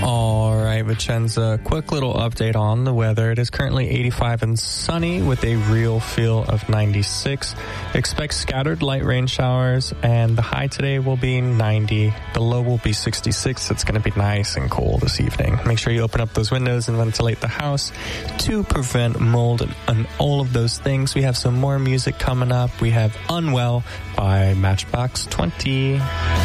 All right, Vicenza, quick little update on the weather. It is currently 85 and sunny with a real feel of 96. Expect scattered light rain showers, and the high today will be 90. The low will be 66. It's going to be nice and cool this evening. Make sure you open up those windows and ventilate the house to prevent mold and all of those things. We have some more music coming up. We have Unwell by Matchbox 20.